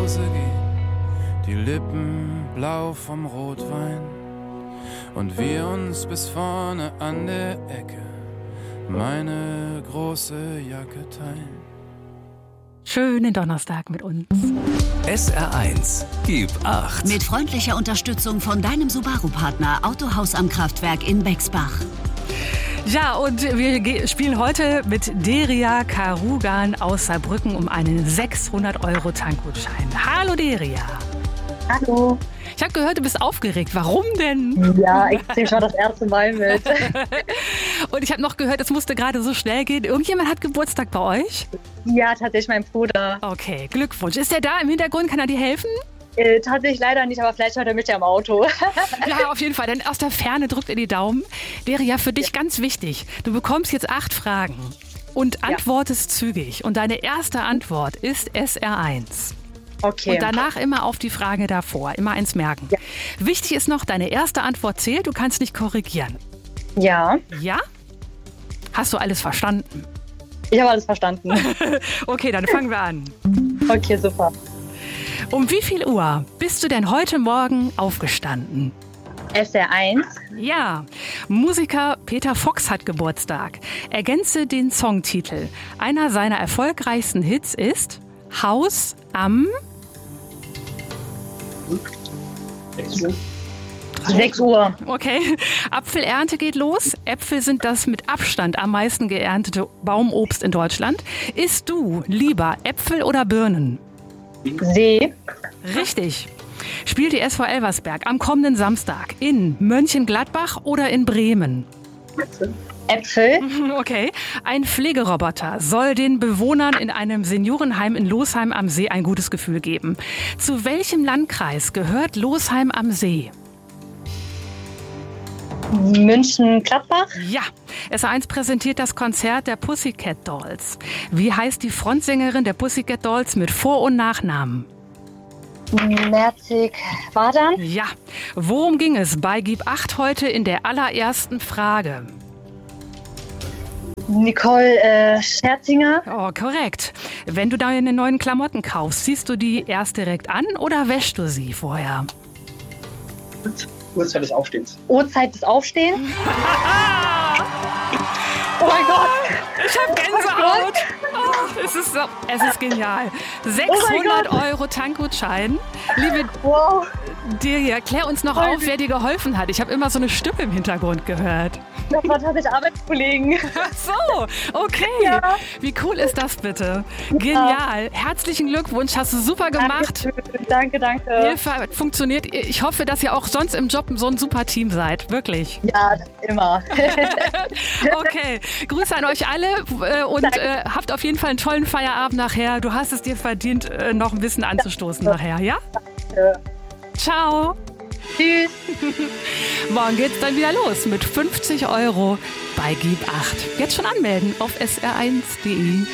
Hause gehen, die Lippen blau vom Rotwein und wir uns bis vorne an der Ecke meine große Jacke teilen. Schönen Donnerstag mit uns. SR1, gib 8. Mit freundlicher Unterstützung von deinem Subaru-Partner Autohaus am Kraftwerk in Bexbach. Ja, und wir spielen heute mit Deria Karugan aus Saarbrücken um einen 600€ Tankgutschein. Hallo Deria. Hallo. Ich habe gehört, du bist aufgeregt. Warum denn? Ja, ich ziehe schon das erste Mal mit. Und ich habe noch gehört, es musste gerade so schnell gehen. Irgendjemand hat Geburtstag bei euch? Ja, tatsächlich mein Bruder. Okay, Glückwunsch. Ist der da im Hintergrund? Kann er dir helfen? Tatsächlich leider nicht, aber vielleicht hört er mich ja im Auto. Ja, auf jeden Fall. Denn aus der Ferne drückt er die Daumen. Wäre ja für dich ganz wichtig. Du bekommst jetzt 8 Fragen und antwortest zügig. Und deine erste Antwort ist SR1. Okay. Und danach immer auf die Frage davor, immer eins merken. Ja. Wichtig ist noch, deine erste Antwort zählt, du kannst nicht korrigieren. Ja. Ja? Hast du alles verstanden? Ich habe alles verstanden. Okay, dann fangen wir an. Okay, super. Um wie viel Uhr bist du denn heute Morgen aufgestanden? SR1. Ja, Musiker Peter Fox hat Geburtstag. Ergänze den Songtitel. Einer seiner erfolgreichsten Hits ist Haus am 6 Uhr. Okay. Apfelernte geht los. Äpfel sind das mit Abstand am meisten geerntete Baumobst in Deutschland. Isst du lieber Äpfel oder Birnen? See. Richtig. Spielt die SV Elversberg am kommenden Samstag in Mönchengladbach oder in Bremen? Äpfel. Okay. Ein Pflegeroboter soll den Bewohnern in einem Seniorenheim in Losheim am See ein gutes Gefühl geben. Zu welchem Landkreis gehört Losheim am See? München-Gladbach. Ja, SR1 präsentiert das Konzert der Pussycat Dolls. Wie heißt die Frontsängerin der Pussycat Dolls mit Vor- und Nachnamen? Merzig-Wadern. Ja, worum ging es bei Gib 8 heute in der allerersten Frage? Nicole Scherzinger. Oh, korrekt. Wenn du deine neuen Klamotten kaufst, ziehst du die erst direkt an oder wäschst du sie vorher? Uhrzeit des Aufstehens. Uhrzeit des Aufstehens. Oh mein Gott. Ich hab Gänsehaut. Oh, es ist genial. 600€ Tankgutschein. Liebe Deria, klär uns noch auf, wer dir geholfen hat. Ich habe immer so eine Stimme im Hintergrund gehört. Das war tatsächlich Arbeitskollegen. Ach so, okay. Ja. Wie cool ist das bitte? Genial. Herzlichen Glückwunsch, hast du super gemacht. Danke. Hilfe funktioniert. Ich hoffe, dass ihr auch sonst im Job so ein super Team seid. Wirklich. Ja, immer. Okay, Grüße an euch alle und habt auf jeden Fall einen tollen Feierabend nachher. Du hast es dir verdient, noch ein bisschen anzustoßen nachher, ja? Danke. Ciao. Tschüss. Morgen geht's dann wieder los mit 50€ bei Gib 8. Jetzt schon anmelden auf sr1.de.